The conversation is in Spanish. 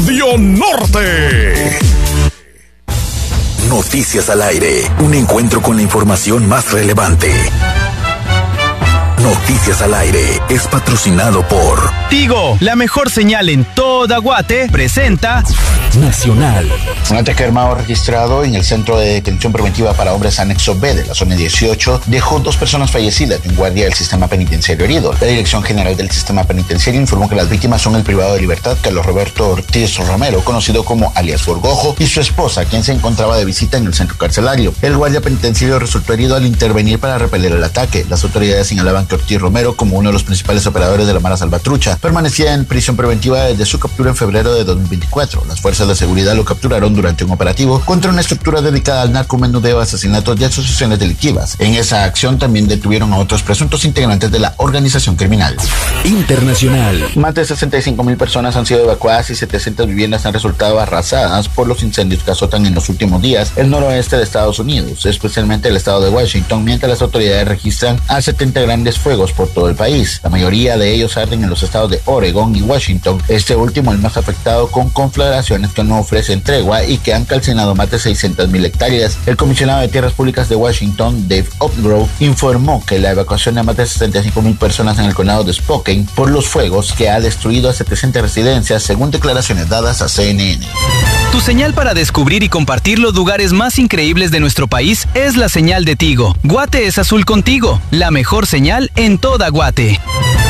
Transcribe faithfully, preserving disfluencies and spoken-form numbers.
Radio Norte. Noticias al aire. Un encuentro con la información más relevante. Noticias al aire es patrocinado por Tigo, la mejor señal en toda Guate, presenta Nacional. Un ataque armado registrado en el Centro de Detención Preventiva para Hombres Anexo B de la Zona dieciocho dejó dos personas fallecidas y un guardia del sistema penitenciario herido. La Dirección General del Sistema Penitenciario informó que las víctimas son el privado de libertad Carlos Roberto Ortiz Romero, conocido como alias Borgojo, y su esposa, quien se encontraba de visita en el centro carcelario. El guardia penitenciario resultó herido al intervenir para repeler el ataque. Las autoridades señalaban que Ortiz Romero, como uno de los principales operadores de la Mara Salvatrucha, permanecía en prisión preventiva desde su captura en febrero de dos mil veinticuatro. Las fuerzas de seguridad lo capturaron durante un operativo contra una estructura dedicada al narcomenudeo, asesinatos y asociaciones delictivas. En esa acción también detuvieron a otros presuntos integrantes de la organización criminal. Internacional. Más de sesenta y cinco mil personas han sido evacuadas y setecientas viviendas han resultado arrasadas por los incendios que azotan en los últimos días el noroeste de Estados Unidos, especialmente el estado de Washington, mientras las autoridades registran a setenta grandes fuegos por todo el país. La mayoría de ellos arden en los estados de Oregón y Washington, este último el más afectado, con conflagraciones que no ofrecen tregua y que han calcinado más de seiscientas mil hectáreas. El comisionado de Tierras Públicas de Washington, Dave Upgrove, informó que la evacuación de más de sesenta y cinco mil personas en el condado de Spokane por los fuegos que ha destruido a setecientas residencias, según declaraciones dadas a C N N. Tu señal para descubrir y compartir los lugares más increíbles de nuestro país es la señal de Tigo. Guate es azul contigo, la mejor señal en toda Guate.